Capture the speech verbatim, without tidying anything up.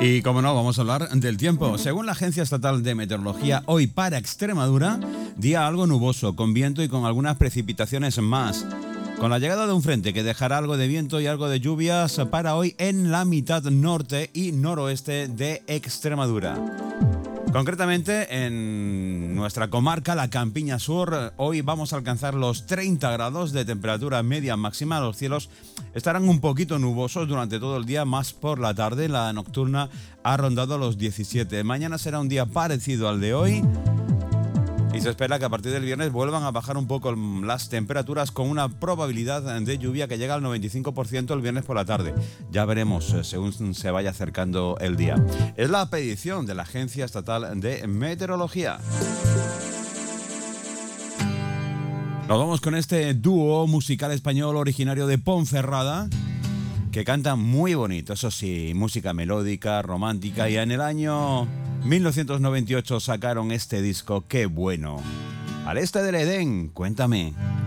Y como no, vamos a hablar del tiempo. Según la Agencia Estatal de Meteorología, hoy para Extremadura, día algo nuboso, con viento y con algunas precipitaciones más. Con la llegada de un frente que dejará algo de viento y algo de lluvias para hoy en la mitad norte y noroeste de Extremadura. Concretamente en nuestra comarca, la Campiña Sur, hoy vamos a alcanzar los treinta grados de temperatura media máxima. Los cielos estarán un poquito nubosos durante todo el día, más por la tarde. La nocturna ha rondado los diecisiete. Mañana será un día parecido al de hoy. Y se espera que a partir del viernes vuelvan a bajar un poco las temperaturas, con una probabilidad de lluvia que llega al noventa y cinco por ciento el viernes por la tarde. Ya veremos según se vaya acercando el día. Es la petición de la Agencia Estatal de Meteorología. Nos vamos con este dúo musical español originario de Ponferrada, que canta muy bonito, eso sí, música melódica, romántica, y en el año mil novecientos noventa y ocho sacaron este disco, Qué bueno. Al este del Edén, cuéntame.